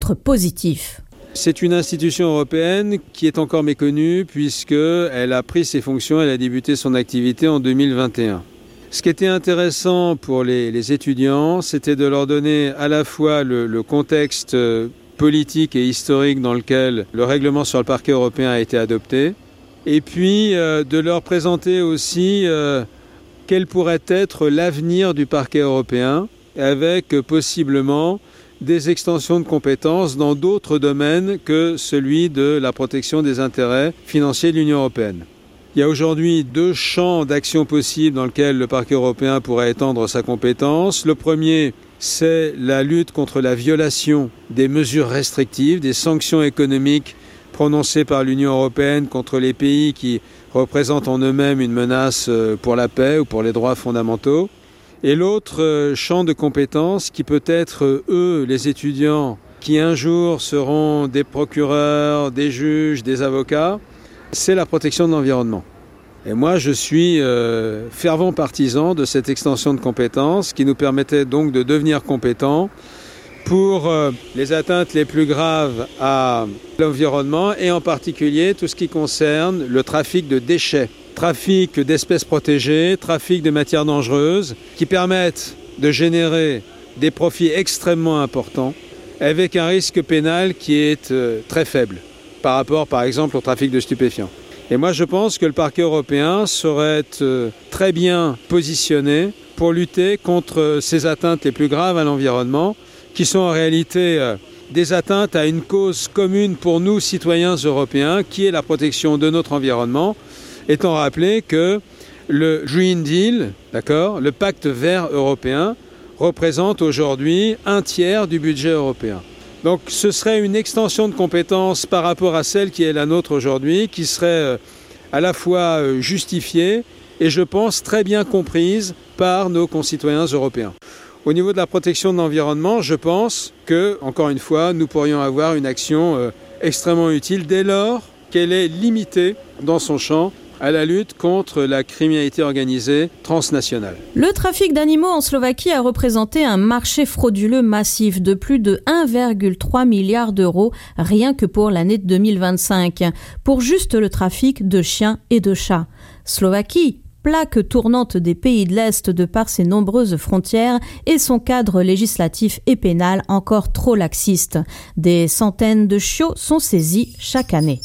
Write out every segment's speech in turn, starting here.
être positif. C'est une institution européenne qui est encore méconnue puisqu'elle a pris ses fonctions, elle a débuté son activité en 2021. Ce qui était intéressant pour les étudiants, c'était de leur donner à la fois le contexte politique et historique dans lequel le règlement sur le parquet européen a été adopté, et puis de leur présenter aussi quel pourrait être l'avenir du parquet européen, avec possiblement des extensions de compétences dans d'autres domaines que celui de la protection des intérêts financiers de l'Union européenne. Il y a aujourd'hui 2 champs d'action possibles dans lesquels le parquet européen pourrait étendre sa compétence. Le premier, c'est la lutte contre la violation des mesures restrictives, des sanctions économiques prononcées par l'Union européenne contre les pays qui représentent en eux-mêmes une menace pour la paix ou pour les droits fondamentaux. Et l'autre champ de compétences qui peut être, les étudiants qui un jour seront des procureurs, des juges, des avocats, c'est la protection de l'environnement. Et moi, je suis fervent partisan de cette extension de compétences qui nous permettait donc de devenir compétents pour les atteintes les plus graves à l'environnement et en particulier tout ce qui concerne le trafic de déchets, trafic d'espèces protégées, trafic de matières dangereuses qui permettent de générer des profits extrêmement importants avec un risque pénal qui est très faible par rapport, par exemple, au trafic de stupéfiants. Et moi, je pense que le parquet européen serait très bien positionné pour lutter contre ces atteintes les plus graves à l'environnement, qui sont en réalité des atteintes à une cause commune pour nous, citoyens européens, qui est la protection de notre environnement, étant rappelé que le Green Deal, le pacte vert européen, représente aujourd'hui 1/3 du budget européen. Donc ce serait une extension de compétences par rapport à celle qui est la nôtre aujourd'hui, qui serait à la fois justifiée et je pense très bien comprise par nos concitoyens européens. Au niveau de la protection de l'environnement, je pense que, encore une fois, nous pourrions avoir une action extrêmement utile dès lors qu'elle est limitée dans son champ à la lutte contre la criminalité organisée transnationale. Le trafic d'animaux en Slovaquie a représenté un marché frauduleux massif de plus de 1,3 milliard d'euros rien que pour l'année 2025, pour juste le trafic de chiens et de chats. Slovaquie, plaque tournante des pays de l'Est de par ses nombreuses frontières et son cadre législatif et pénal encore trop laxiste. Des centaines de chiots sont saisis chaque année.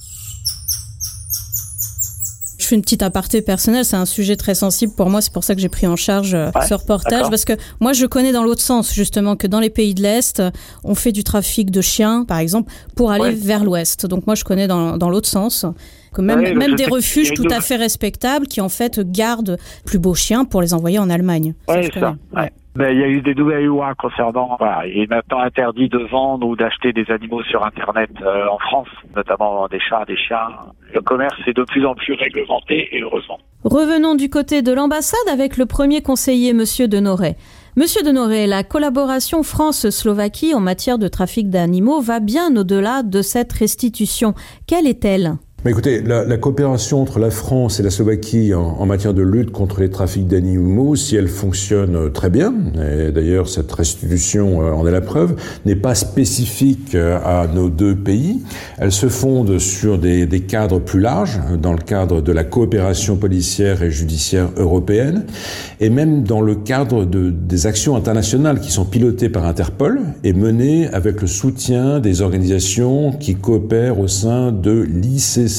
Je fais une petite aparté personnelle, c'est un sujet très sensible pour moi, c'est pour ça que j'ai pris en charge ce reportage, parce que moi je connais dans l'autre sens justement que dans les pays de l'Est, on fait du trafic de chiens par exemple pour aller vers l'Ouest. Donc moi je connais dans l'autre sens, que même des refuges tout à fait respectables qui en fait gardent plus beaux chiens pour les envoyer en Allemagne. Oui, ça. Mais il y a eu des nouvelles lois concernant, il est maintenant interdit de vendre ou d'acheter des animaux sur Internet en France, notamment des chats, des chiens. Le commerce est de plus en plus réglementé et heureusement. Revenons du côté de l'ambassade avec le premier conseiller, Monsieur Denoret. Monsieur Denoret, la collaboration France-Slovaquie en matière de trafic d'animaux va bien au-delà de cette restitution. Quelle est-elle ? Écoutez, la coopération entre la France et la Slovaquie en matière de lutte contre les trafics d'animaux, si elle fonctionne très bien, et d'ailleurs cette restitution en est la preuve, n'est pas spécifique à nos 2 pays. Elle se fonde sur des cadres plus larges, dans le cadre de la coopération policière et judiciaire européenne, et même dans le cadre des actions internationales qui sont pilotées par Interpol et menées avec le soutien des organisations qui coopèrent au sein de l'ICCWC,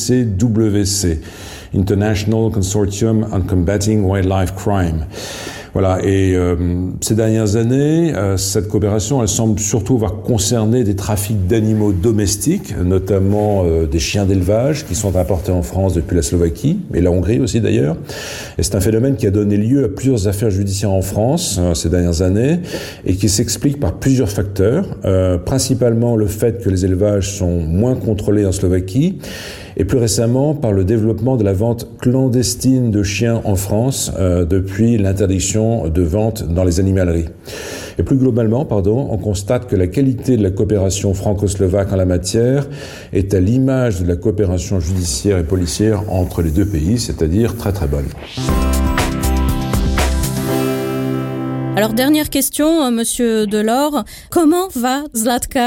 International Consortium on Combating Wildlife Crime. Voilà, et ces dernières années, cette coopération, elle semble surtout avoir concerné des trafics d'animaux domestiques, notamment des chiens d'élevage qui sont importés en France depuis la Slovaquie, et la Hongrie aussi d'ailleurs. Et c'est un phénomène qui a donné lieu à plusieurs affaires judiciaires en France ces dernières années, et qui s'explique par plusieurs facteurs, principalement le fait que les élevages sont moins contrôlés en Slovaquie, et plus récemment par le développement de la vente clandestine de chiens en France depuis l'interdiction de vente dans les animaleries. Et plus globalement, on constate que la qualité de la coopération franco-slovaque en la matière est à l'image de la coopération judiciaire et policière entre les 2 pays, c'est-à-dire très très bonne. Alors dernière question, Monsieur Delors, comment va Zlatka aujourd'hui ?